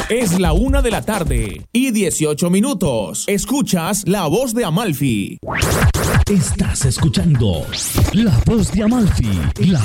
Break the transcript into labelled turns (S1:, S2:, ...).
S1: Es la 1:18 p.m. Escuchas La Voz de Amalfi.
S2: Estás escuchando La Voz de Amalfi, la